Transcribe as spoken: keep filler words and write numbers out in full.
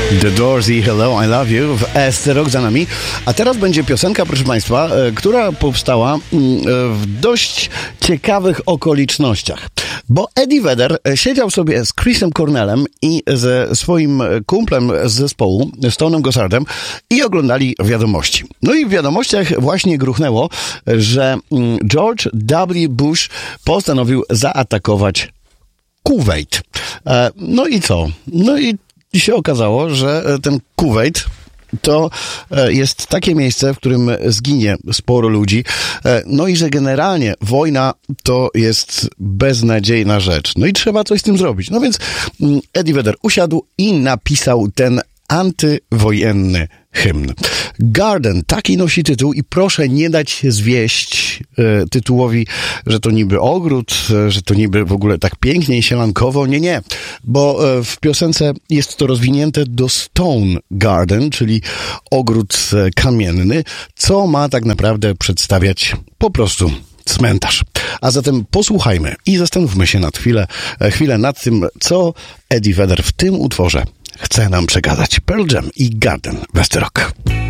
The Doors i Hello, I Love You w E S C Rock za nami. A teraz będzie piosenka, proszę Państwa, która powstała w dość ciekawych okolicznościach. Bo Eddie Vedder siedział sobie z Chrisem Cornellem i ze swoim kumplem z zespołu, Stone'em Gossardem, i oglądali wiadomości. No i w wiadomościach właśnie gruchnęło, że George W. Bush postanowił zaatakować Kuwait. No i co? No i się okazało, że ten Kuwait to jest takie miejsce, w którym zginie sporo ludzi. No i że generalnie wojna to jest beznadziejna rzecz. No i trzeba coś z tym zrobić. No więc Eddie Vedder usiadł i napisał ten antywojenny hymn. Garden, taki nosi tytuł i proszę nie dać się zwieść e, tytułowi, że to niby ogród, e, że to niby w ogóle tak pięknie i sielankowo. Nie, nie, bo e, w piosence jest to rozwinięte do Stone Garden, czyli ogród e, kamienny, co ma tak naprawdę przedstawiać po prostu cmentarz. A zatem posłuchajmy i zastanówmy się nad chwilę, e, chwilę nad tym, co Eddie Vedder w tym utworze chce nam przekazać. Pearl Jam i Garden w E S C Rock.